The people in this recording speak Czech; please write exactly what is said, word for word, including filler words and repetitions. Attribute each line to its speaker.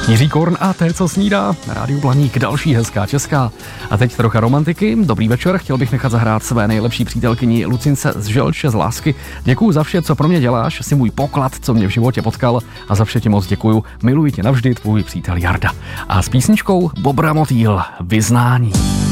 Speaker 1: Jiří Korn a té, co snídá, na rádiu Blaník, další hezká česká. A teď trocha romantiky. Dobrý večer, chtěl bych nechat zahrát své nejlepší přítelkyni Lucince z Želče z Lásky. Děkuju za vše, co pro mě děláš, jsi můj poklad, co mě v životě potkal, a za vše ti moc děkuju. Miluji tě navždy, tvůj přítel Jarda. A s písničkou Bobra Motýl, Vyznání.